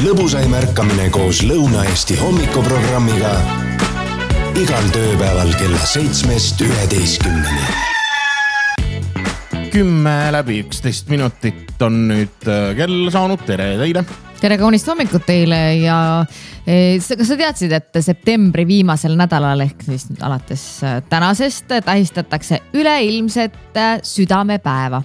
lõbusaim ärkamine koos Lõuna-Eesti hommikuprogrammiga igal tööpäeval kella 7-11. 10:11 on nüüd kell saanud. Tere teile. Tere kaunist hommikut teile ja kas sa teadsid, et septembri viimasel nädalal ehk siis alates tänasest tähistatakse üleilmset südamepäeva?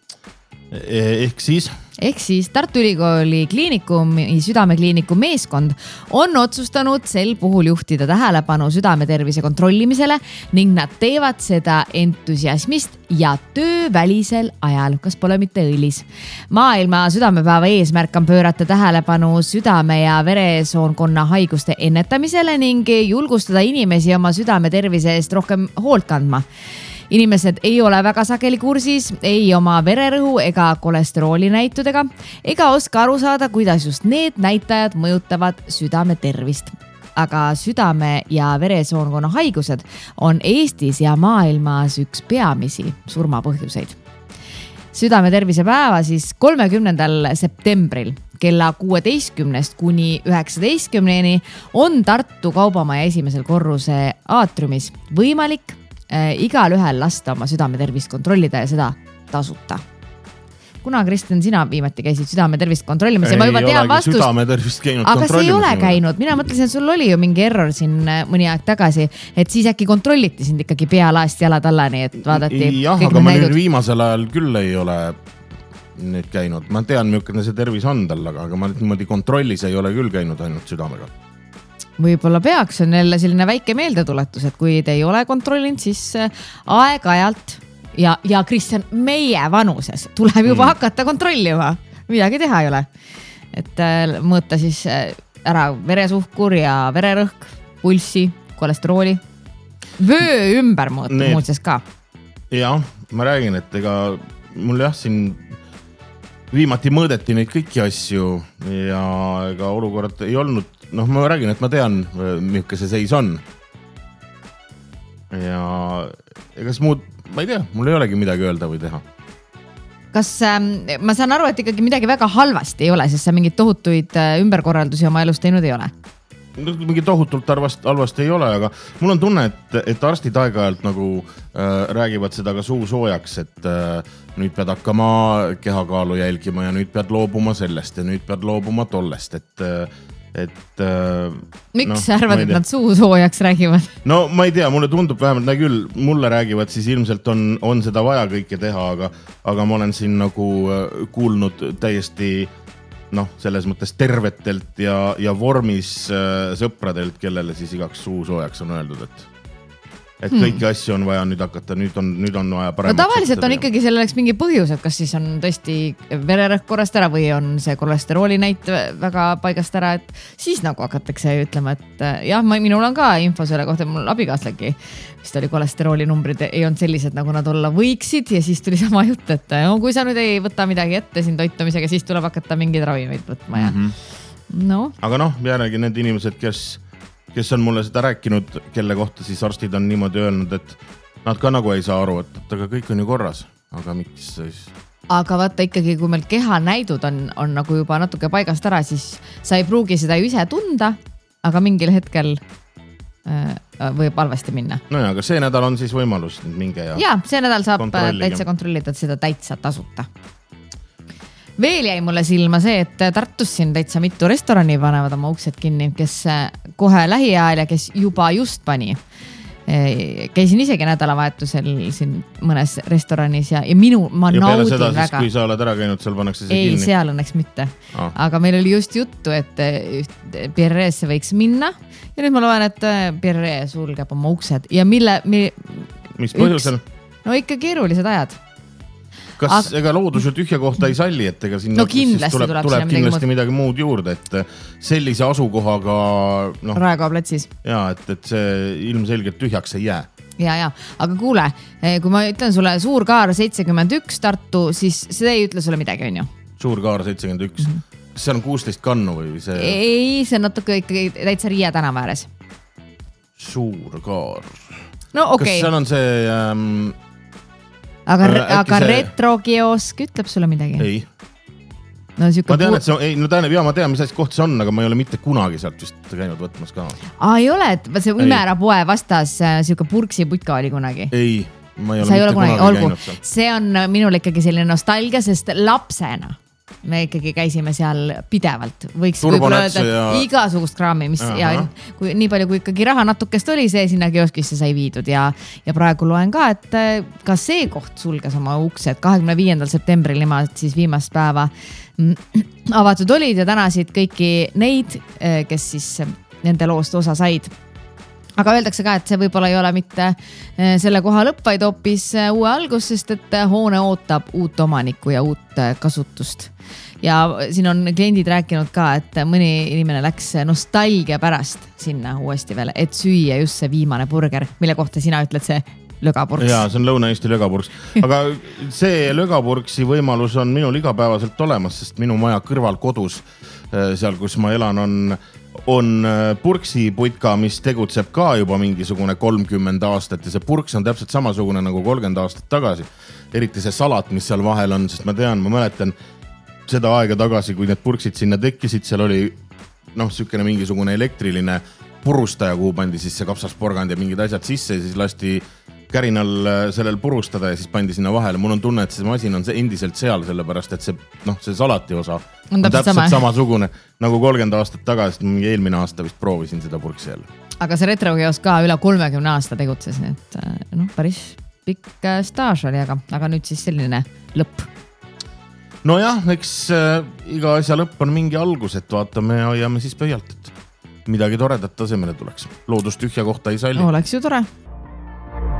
Ehk siis Tartu Ülikooli kliinikumi südamekliiniku meeskond on otsustanud sel puhul juhtida tähelepanu südametervise kontrollimisele ning nad teevad seda entusiasmist ja töövälisel ajal, kas pole mitte õilis. Maailma südamepäeva eesmärk on pöörata tähelepanu südame- ja veresoonkonna haiguste ennetamisele ning julgustada inimesi oma südametervise eest rohkem hoolt kandma. Inimesed ei ole väga sageli kursis, ei oma vererõhu ega kolesterooli näitudega, ega oska aru saada, kuidas just need näitajad mõjutavad südame tervist. Aga südame- ja veresoonkonna haigused on Eestis ja maailmas üks peamisi surmapõhjuseid. Südame tervise päeva siis 30. septembril kella 16 kuni 19 on Tartu Kaubamaja esimesel korruse aatriumis võimalik igal ühel lasta oma südametervist kontrollida ja seda tasuta. Kuna, Kristjan, sina viimati käisid südametervist kontrollimas ja ma juba tean vastust. Aga see ei ole käinud. Mina mõtlesin, et sul oli ju mingi error siin mõni aeg tagasi, et siis äkki kontrolliti sind ikkagi pealaast jalad alla, nii et vaadati. Jah, aga ma nüüd viimasel ajal küll ei ole nüüd käinud. Ma tean, milline see tervis on tal, aga ma niimoodi kontrollis ei ole küll käinud ainult südamega. Võib-olla peaks, on jälle selline väike meeldetuletus, et kui te ei ole kontrollinud, siis aeg-ajalt ja Kristjan, meie vanuses tuleb juba hakata kontrollima. Midagi teha ei ole. Et mõõta siis ära veresuhkur ja vererõhk, pulssi, kolesterooli. Vöö ümber mõõta muuses ka. Jah, ma räägin, et ega mul siin viimati mõõdeti neid kõiki asju ja ega olukord ei olnud. Ma räägin, et ma tean, milline see seis on. Ja egas muud, ma ei tea, mul ei olegi midagi öelda või teha. Kas ma saan aru, et ikkagi midagi väga halvasti ei ole, sest sa mingid tohutuid ümberkorraldusi oma elus teinud ei ole? Mingi tohutult halvasti ei ole, aga mul on tunne, et arstid aeg-ajalt nagu räägivad seda ka suu soojaks, et nüüd pead hakkama kehakaalu jälgima ja nüüd pead loobuma sellest ja nüüd pead loobuma tollest, miks sa arvad, et nad suu soojaks räägivad? No ma ei tea, mulle tundub vähemalt küll, mulle räägivad, siis ilmselt on seda vaja kõike teha, aga ma olen siin nagu kuulnud täiesti selles mõttes tervetelt ja vormis sõpradelt, kellele siis igaks suu soojaks on öeldud, et kõiki asju on vaja nüüd hakata, nüüd on vaja paremat. Tavaliselt on ikkagi selleks mingi põhjus, et kas siis on tõesti vererõhk korrast ära või on see kolesterooli näit väga paigast ära, et siis nagu hakatakse ütlema, et jah, minul on ka info selle kohta, mul abikaaslegi vist oli kolesterooli numbrid ei olnud sellised, nagu nad olla võiksid ja siis tuli sama jutt, et kui sa nüüd ei võta midagi ette siin toitumisega, siis tuleb hakata mingeid ravimeid võtma ja Aga jällegi need inimesed, kes on mulle seda rääkinud, kelle kohta siis arstid on niimoodi öelnud, et nad ka nagu ei saa aru, et aga kõik on ju korras, aga miks siis? Aga vaata ikkagi, kui meil kehanäidud on nagu juba natuke paigast ära, siis sa ei pruugi seda ju ise tunda, aga mingil hetkel võib halvasti minna. No ja, aga see nädal on siis võimalus minge ja see nädal saab täitsa kontrollida seda täitsa tasuta. Veel jäi mulle silma see, et Tartus siin täitsa mitu restorani panevad oma uksed kinni, kes kohe lähiajal ja kes juba just pani. Käisin isegi nädalavahetusel siin mõnes restoranis ja ma naudin seda, väga. Siis, kui sa oled ära käinud, seal pannakse see kinni? Ei, seal õnneks mitte. Aga meil oli just juttu, et Pierreesse võiks minna ja nüüd ma loen, et Pierre sulgeb oma uksed ja mis põhjusel? No ikka keerulised ajad. Kas ega loodus ju tühja kohta ei salli, et ega sinna tuleb kindlasti midagi muud juurde, et sellise asukohaga Raekoja platsis. Ja, et see ilmselgelt tühjaks ei jää. Ja, aga kuule, kui ma ütlen sulle Suurkaar 71 Tartu, siis see ei ütle sulle midagi, on ju? Suurkaar 71. Kas see on 16 kannu või see? Ei, see on natuke ikkagi täitsa Riia tänava ääres. Suurkaar. No okei. Kas seal on see... Aga retrokiosk ütleb sulle midagi? Ei. no siuke. Ma tean, et see on, ma tean, mis koht see on, aga ma ei ole mitte kunagi sealt vist käinud võtmas ka. Ei ole, et see Ümera poe vastas siuke Purksi putka oli kunagi. Ei, ma ei ole mitte kunagi käinud seal. See on minul ikkagi selline nostalgia, sest lapsena me ikkagi käisime seal pidevalt. Võiks võib-olla öelda, et igasugust kraami, mis ja kui, nii palju kui ikkagi raha natukest oli, see sinna kioskisse sai viidud ja praegu loen ka, et ka see koht sulges oma uksed 25. septembril nemad siis viimast päeva avatud olid ja tänasid kõiki neid, kes siis nende loost osa said. Aga öeldakse ka, et see võib-olla ei ole mitte selle koha lõpp, vaid hoopis uue algus, sest et hoone ootab uut omanikku ja uut kasutust. Ja siin on kliendid rääkinud ka, et mõni inimene läks nostalgia pärast sinna uuesti veel, et süüa just see viimane burger, mille kohta sina ütled see lögapurks. Jaa, see on Lõuna-Eesti lögapurks. Aga see lögapurksi võimalus on minul igapäevaselt olemas, sest minu maja kõrval kodus, seal kus ma elan, on purksi putka, mis tegutseb ka juba mingisugune 30 aastat ja see purks on täpselt samasugune nagu 30 aastat tagasi. Eriti see salat, mis seal vahel on, sest ma mäletan seda aega tagasi, kui need purksid sinna tekkisid, seal oli sükene mingisugune elektriline purustaja, kuhu pandi siis see kapsasporgand ja mingid asjad sisse ja siis lasti kärinal sellel purustada ja siis pandi sinna vahele. Mul on tunne, et see masin on endiselt seal, sellepärast et see salati osa on täpselt samasugune nagu 30 aastat tagasi. Eelmine aasta vist proovisin seda purksi jälle. Aga see retrokios ka üle 30 aasta tegutses, nii et päris pikk staaž oli, aga nüüd siis selline lõpp. Nojah, eks iga asja lõpp on mingi algus, et vaatame ja hoiame siis pöialt, et midagi toredat tasemele tuleks. Loodust tühja kohta ei salli. Oleks ju tore.